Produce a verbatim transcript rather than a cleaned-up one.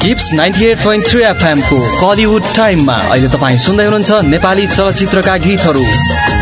Tips ninety at point three FM को कलिउड टाइममा अहिले तपाईँ सुन्दै हुनुहुन्छ नेपाली चलचित्रका गीतहरू।